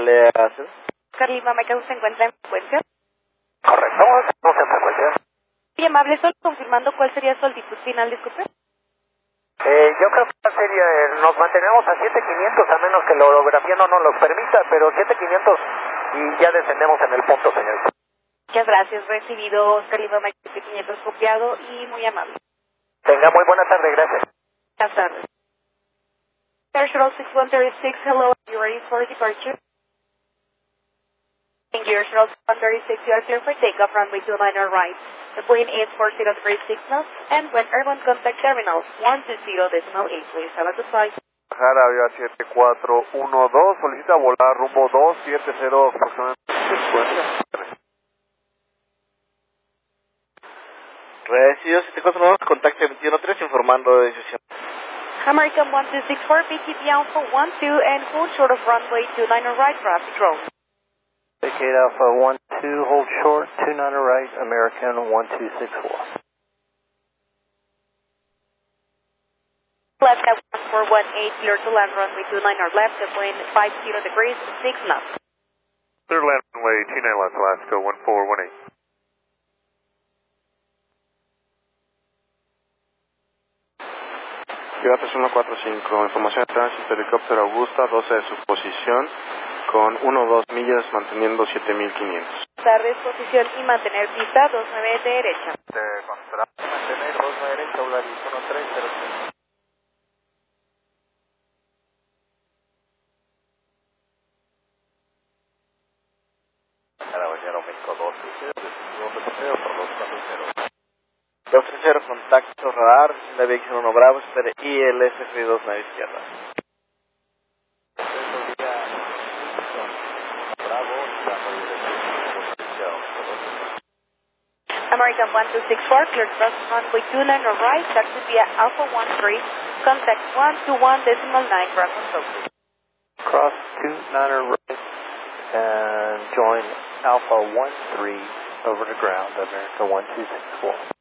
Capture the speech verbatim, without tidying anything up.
le hace? Oscar Lima Mike se encuentra en frecuencia. Correcto, estamos en frecuencia. Muy amable, solo confirmando cuál sería su altitud final, disculpe. Eh, yo creo que esta serie eh, nos mantenemos a siete quinientos a menos que la orografía no nos lo permita, pero siete quinientos y ya descendemos en el punto, señorita. Muchas gracias, recibido Oscar Lima Mike siete quinientos copiado y muy amable. Tenga muy buena tarde, gracias. Buenas tardes. Air Shuttle six one three six, hello, are you ready for departure? Thank you, Air Shuttle six one three six, you are clear for takeoff, runway two liner right. The plane is four zero three six knots, and when airborne contact terminal one two zero decimal eight, please have a good flight. Bajar a siete cuatro uno dos, solicita volar rumbo dos siete cero aproximadamente. Recibido siete cuatro uno dos, contacte veintiuno tres informando de decisión. American one two six four, B T P Alpha one two, and hold short of runway two liner right, traffic drone. Vacate Alpha one two, hold short, two niner right, American one two six four. Left at one four one eight, clear to land runway two liner left, the wind five zero degrees, six knots. Clear land runway two nine left, Alaska one four one eight. Ciudad tres uno cuatro cinco, información de tránsito, helicóptero Augusta, doce de su posición, con uno dos millas, manteniendo siete mil quinientos. Tardes, posición y mantener pista dos nueve derecha. De contra, mantener dos nueve derecha, hablar uno tres cero cinco. Caraballero México dos tres cero por dos cuatro cero. dos tres cero, contacto radar, la Aviación uno Bravo, espere I L S dos nave izquierda. American one two six four, clear to cross runway two liner right, that would be at Alpha one three, contact one two one decimal nine, Bravo Sophie. Cross two niner right and join Alpha one three over to ground, America one two six four.